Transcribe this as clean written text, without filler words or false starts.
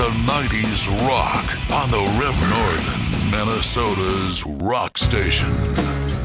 the 90s rock on the River Northern, Minnesota's rock station.